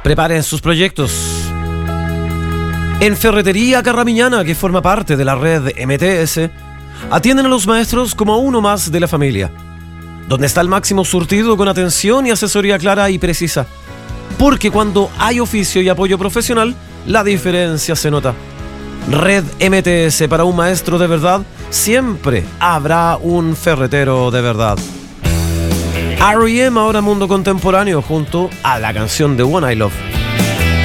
Preparen sus proyectos. En Ferretería Carramiñana, que forma parte de la red MTS, atienden a los maestros como a uno más de la familia, donde está el máximo surtido con atención y asesoría clara y precisa. Porque cuando hay oficio y apoyo profesional, la diferencia se nota. Red MTS, para un maestro de verdad, siempre habrá un ferretero de verdad. R.E.M. ahora mundo contemporáneo junto a la canción de One I Love.